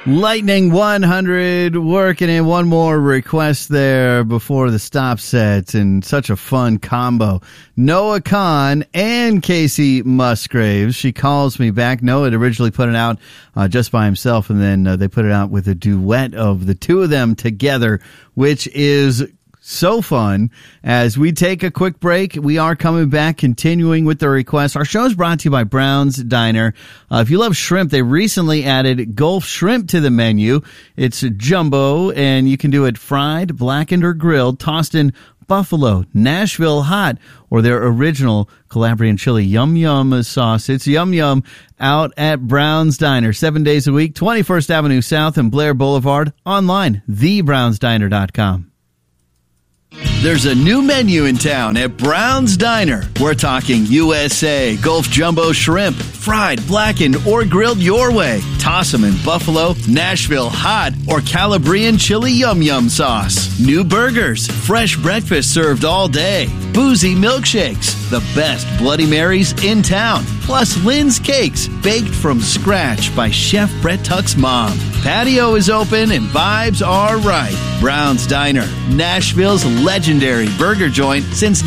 Lightning 100 working in one more request there before the stop sets, and such a fun combo. Noah Kahan and Casey Musgraves. She calls me back. Noah had originally put it out just by himself, and then they put it out with a duet of the two of them together, which is so fun. As we take a quick break, we are coming back, continuing with the request. Our show is brought to you by Brown's Diner. If you love shrimp, they recently added Gulf shrimp to the menu. It's jumbo, and you can do it fried, blackened, or grilled, tossed in buffalo, Nashville hot, or their original Calabrian chili yum yum sauce. It's yum yum out at Brown's Diner, 7 days a week, 21st Avenue South and Blair Boulevard. Online, thebrownsdiner.com. There's a new menu in town at Brown's Diner. We're talking USA Gulf Jumbo Shrimp, fried, blackened, or grilled your way. Toss them in buffalo, Nashville hot, or Calabrian chili yum yum sauce. New burgers, fresh breakfast served all day, boozy milkshakes, the best Bloody Marys in town, plus Lynn's Cakes, baked from scratch by Chef Brett Tuck's mom. Patio is open and vibes are right. Brown's Diner, Nashville's legendary burger joint since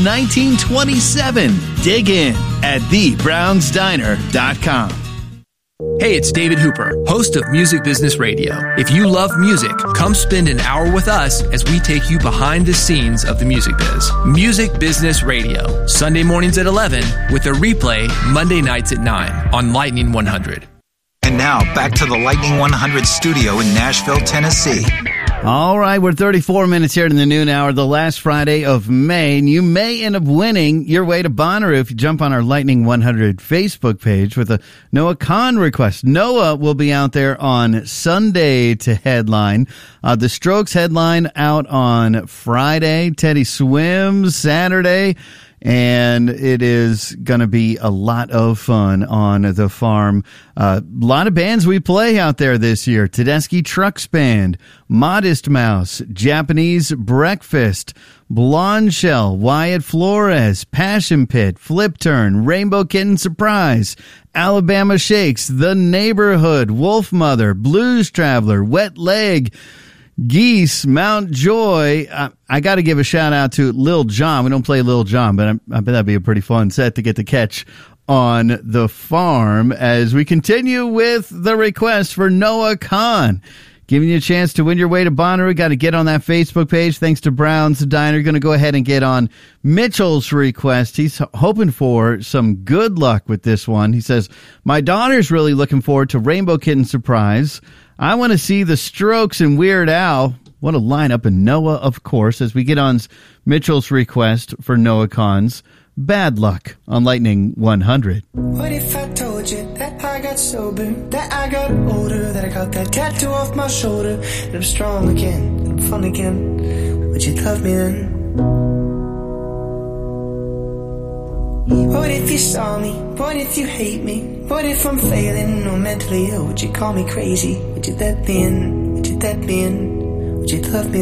1927. Dig in at thebrownsdiner.com. Hey, it's David Hooper, host of Music Business Radio. If you love music, come spend an hour with us as we take you behind the scenes of the music biz. Music Business Radio, Sunday mornings at 11 with a replay Monday nights at 9 on Lightning 100. And now, back to the Lightning 100 studio in Nashville, Tennessee. All right, we're 34 minutes here in the noon hour, the last Friday of May, and you may end up winning your way to Bonnaroo if you jump on our Lightning 100 Facebook page with a Noah Kahan request. Noah will be out there on Sunday to headline. The Strokes headline out on Friday. Teddy swims Saturday. And it is going to be a lot of fun on the farm. A lot of bands we play out there this year. Tedeschi Trucks Band, Modest Mouse, Japanese Breakfast, Blonde Shell, Wyatt Flores, Passion Pit, Flip Turn, Rainbow Kitten Surprise, Alabama Shakes, The Neighborhood, Wolf Mother, Blues Traveler, Wet Leg, Geese, Mount Joy. I got to give a shout out to Lil Jon. We don't play Lil Jon, but I bet that'd be a pretty fun set to get to catch on the farm as we continue with the request for Noah Kahan. Giving you a chance to win your way to Bonnaroo. Got to get on that Facebook page. Thanks to Brown's Diner. Going to go ahead and get on Mitchell's request. He's hoping for some good luck with this one. He says, my daughter's really looking forward to Rainbow Kitten Surprise. I want to see the Strokes and Weird Al. What a lineup. And Noah, of course, as we get on Mitchell's request for Noah Kahan's Bad Luck on Lightning 100. What if I told you that I got sober, that I got older, that I got that tattoo off my shoulder, that I'm strong again, that I'm fun again? Would you love me then? What if you saw me? What if you hate me? What if I'm failing or mentally ill? Would you call me crazy? Would you let me in? Would you let me in? Would you love me?